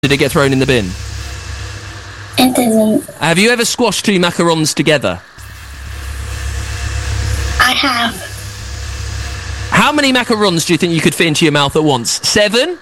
Did it get thrown in the bin? It didn't. Have you ever squashed two macarons together? I have. How many macarons do you think you could fit into your mouth at once? 7?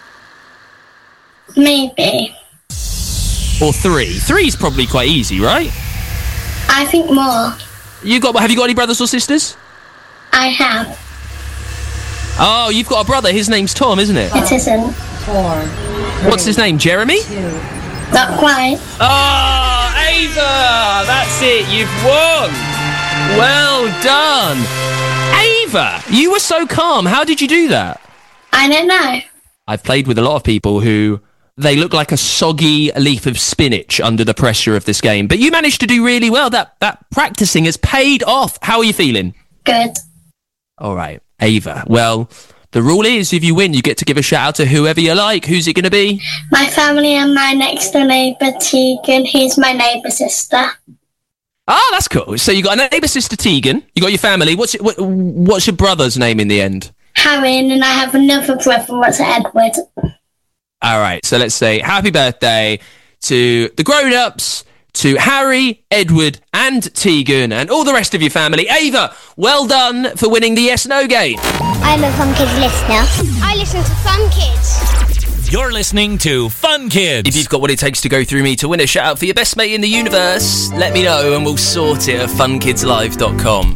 Maybe. Or 3? 3's probably quite easy, right? I think more. Have you got any brothers or sisters? I have. Oh, you've got a brother. His name's Tom, isn't it? It isn't. 4. What's his name? Jeremy? 2. Not quite. Oh, Ava! That's it. You've won. Well done. Ava, you were so calm. How did you do that? I don't know. I've played with a lot of people who they look like a soggy leaf of spinach under the pressure of this game. But you managed to do really well. That practicing has paid off. How are you feeling? Good. All right, Ava. Well, the rule is if you win, you get to give a shout out to whoever you like. Who's it going to be? My family and my next door neighbour, Tegan, who's my neighbour sister. Oh, that's cool. So you got a neighbour sister, Tegan. You got your family. What's your brother's name in the end? Harry, and I have another brother, what's Edward. All right, so let's say happy birthday to the grown-ups, to Harry, Edward, and Tegan, and all the rest of your family. Ava, well done for winning the yes-no game. I'm a Fun Kids listener. I listen to Fun Kids. You're listening to Fun Kids. If you've got what it takes to go through me to win a shout-out for your best mate in the universe, let me know and we'll sort it at funkidslive.com.